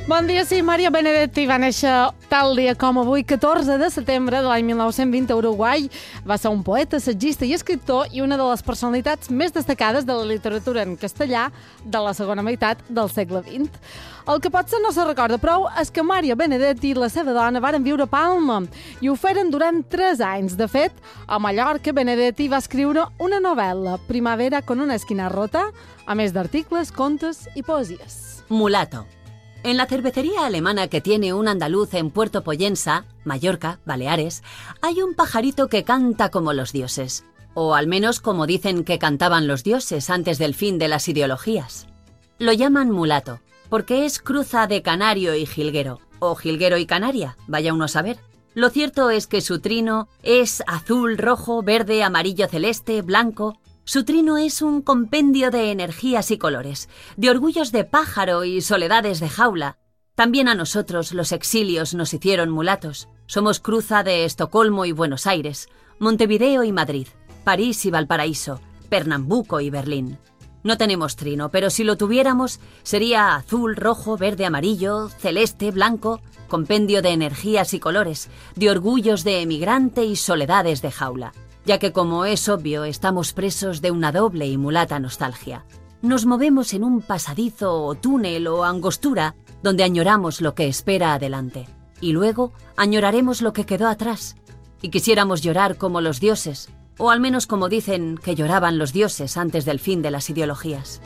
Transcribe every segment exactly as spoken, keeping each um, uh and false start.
Bon dia, sí, Mario Benedetti va néixer tal dia com avui, catorze de setembre de l'any mil nou-cents vint a Uruguai. Va ser un poeta, assagista i escriptor i una de les personalitats més destacades de la literatura en castellà de la segona meitat del segle vint. El que potser no se recorda prou és que Mario Benedetti i la seva dona varen viure a Palma i ho feren durant tres anys. De fet, a Mallorca, Benedetti va escriure una novel·la, Primavera con una esquina rota, a més d'articles, contes i poesies. Mulato. En la cervecería alemana que tiene un andaluz en Puerto Pollensa, Mallorca, Baleares, hay un pajarito que canta como los dioses. O al menos como dicen que cantaban los dioses antes del fin de las ideologías. Lo llaman mulato, porque es cruza de canario y jilguero. O jilguero y canaria, vaya uno a saber. Lo cierto es que su trino es azul, rojo, verde, amarillo, celeste, blanco. Su trino es un compendio de energías y colores, de orgullos de pájaro y soledades de jaula. También a nosotros los exilios nos hicieron mulatos. Somos cruza de Estocolmo y Buenos Aires, Montevideo y Madrid, París y Valparaíso, Pernambuco y Berlín. No tenemos trino, pero si lo tuviéramos, sería azul, rojo, verde, amarillo, celeste, blanco, compendio de energías y colores, de orgullos de emigrante y soledades de jaula. Ya que, como es obvio, estamos presos de una doble y mulata nostalgia. Nos movemos en un pasadizo o túnel o angostura donde añoramos lo que espera adelante. Y luego añoraremos lo que quedó atrás. Y quisiéramos llorar como los dioses, o al menos como dicen que lloraban los dioses antes del fin de las ideologías.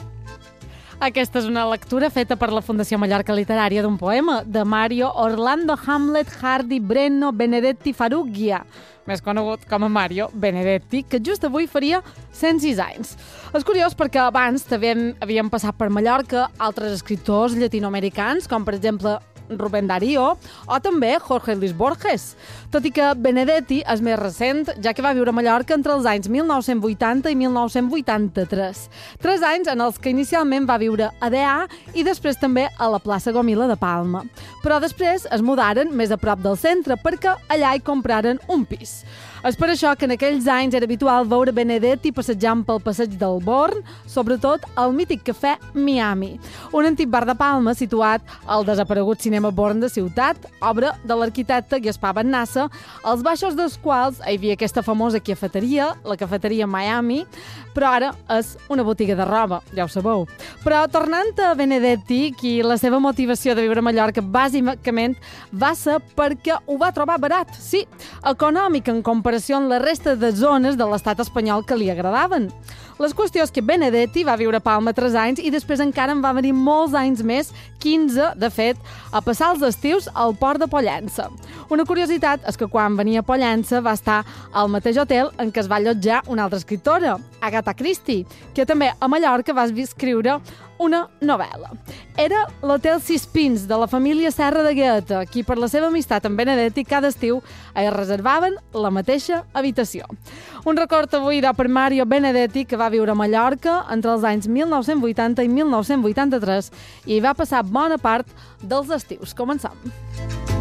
Aquesta és una lectura feta per la Fundació Mallorca Literària d'un poema de Mario Orlando Hamlet Hardy Breno Benedetti Farrugia, més conegut com a Mario Benedetti, que just avui faria cent sis anys. És curiós perquè abans també havien passat per Mallorca altres escriptors llatinoamericans, com per exemple Rubén Darío o també Jorge Luis Borges, tot i que Benedetti és més recent, ja que va viure a Mallorca entre els anys mil nou-cents vuitanta i mil nou-cents vuitanta-tres. Tres anys en els que inicialment va viure a Dea i després també a la plaça Gomila de Palma. Però després es mudaren més a prop del centre perquè allà hi compraren un pis. És per això que en aquells anys era habitual veure Benedetti passejant pel passeig del Born, sobretot al mític cafè Miami, un antic bar de Palma situat al desaparegut cinema Born de Ciutat, obra de l'arquitecte Gaspar Bennassa, als baixos dels quals hi havia aquesta famosa cafeteria, la cafeteria Miami, però ara és una botiga de roba, ja ho sabeu. Però tornant a Benedetti, qui la seva motivació de viure a Mallorca bàsicament va ser perquè ho va trobar barat, sí, econòmic en comparació amb la resta de zones de l'estat espanyol que li agradaven. La qüestió és que Benedetti va viure a Palma tres anys i després encara en va venir molts anys més, quinze, de fet, a passar els estius al port de Pollença. Una curiositat és que quan venia a Pollença va estar al mateix hotel en què es va allotjar una altra escriptora, Agatha Christie, que també a Mallorca va escriure una novel·la. Era l'Hotel Sis Pins de la família Serra de Gueta, qui per la seva amistat amb Benedetti cada estiu es reservaven la mateixa habitació. Un record avui de per Mario Benedetti, que va viure a Mallorca entre els anys mil nou-cents vuitanta i mil nou-cents vuitanta-tres i hi va passar bona part dels estius. Començam.